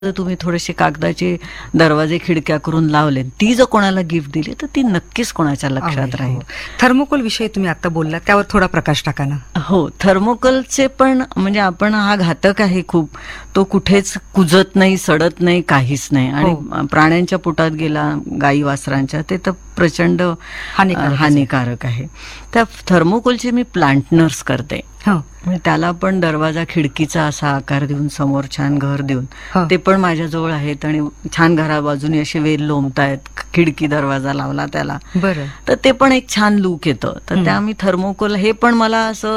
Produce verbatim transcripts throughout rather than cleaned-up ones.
जर तुम्ही थोडेसे कागदाचे दरवाजे खिडक्या करून लावले, ती जर कोणाला गिफ्ट दिली तर ती नक्कीच कोणाच्या लक्षात राहील. थर्मोकोल विषयी तुम्ही आता बोलला, त्यावर थोडा प्रकाश टाका ना. हो, थर्मोकोलचे पण म्हणजे आपण हा घातक आहे खूप. तो कुठेच कुजत नाही, सडत नाही, काहीच नाही. आणि प्राण्यांच्या पोटात गेला, गाई वासरांच्या, ते तर प्रचंड हानिकारक हानिकारक आहे. त्या थर्मोकोलचे मी प्लांटनर्स करते. म्हणजे त्याला पण दरवाजा खिडकीचा असा आकार देऊन, समोर छान घर देऊन, ते पण माझ्याजवळ आहेत आणि छान घरा बाजूने असे वेल लोंबतायत. खिडकी दरवाजा लावला त्याला, बरं, तर ते पण एक छान लुक येतं. तर त्या मी थर्मोकोल, हे पण मला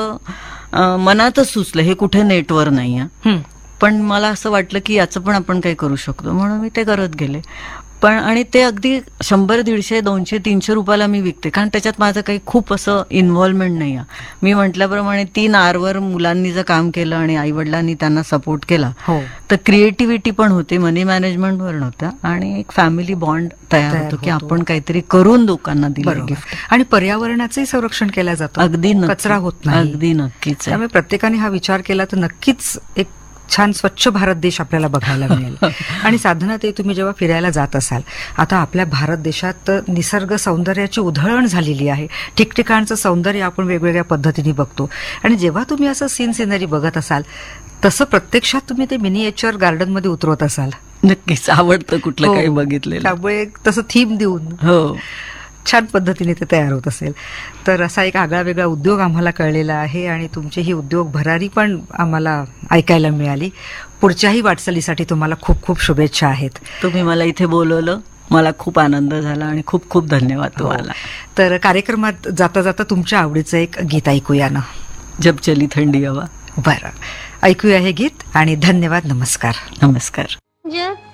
असं मनातच सुचलं, हे कुठे नेटवर नाही आहे, पण मला असं वाटलं की याचं पण आपण काही करू शकतो, म्हणून मी ते करत गेले. पण आणि ते अगदी शंभर दीडशे दोनशे तीनशे रुपयाला मी विकते, कारण त्याच्यात माझं काही खूप असं इन्व्हॉल्वमेंट नाही आहे. मी म्हटल्याप्रमाणे तीन आरवर मुलांनी जर काम केलं आणि आई वडिलांनी त्यांना सपोर्ट केला, तर क्रिएटिव्हिटी पण होते, मनी मॅनेजमेंटवर नव्हतं, आणि एक फॅमिली बॉन्ड तयार होतो की आपण काहीतरी करून लोकांना दिलं गिफ्ट. आणि पर्यावरणाचंही संरक्षण केलं जातं, अगदी कचरा होत नाही. अगदी नक्कीच. त्यामुळे प्रत्येकाने हा विचार केला तर नक्कीच एक छान स्वच्छ भारत देश आपल्याला बघायला मिळेल. आणि साधना, ते तुम्ही जेव्हा फिरायला जात असाल, आता आपल्या भारत देशात निसर्ग सौंदर्याची उधळण झालेली आहे. ठिकठिकाणचं सौंदर्य आपण वेगवेगळ्या पद्धतीने बघतो, आणि जेव्हा तुम्ही असं सीन सिनरी बघत असाल, तसं प्रत्यक्षात तुम्ही ते मिनिएचर गार्डन मध्ये उतरवत असाल. नक्कीच आवडतं कुठलं काही बघितलेलं, त्यामुळे तसं थीम देऊन हो छान पद्धतीने ते तयार होत असेल. तर असा एक आगळा वेगळा उद्योग आम्हाला कळलेला आहे, आणि तुमची ही उद्योग भरारी पण आम्हाला ऐकायला मिळाली. पुढच्याही वाटचालीसाठी तुम्हाला खूप खूप शुभेच्छा आहेत. तुम्ही मला इथे बोलवलं, मला खूप आनंद झाला, आणि खूप खूप धन्यवाद तुम्हाला. तर कार्यक्रमात जाता जाता तुमच्या आवडीचं एक गीत ऐकूया ना. जब चली थंडी हवा. बरं, ऐकूया हे गीत, आणि धन्यवाद. नमस्कार. नमस्कार. जब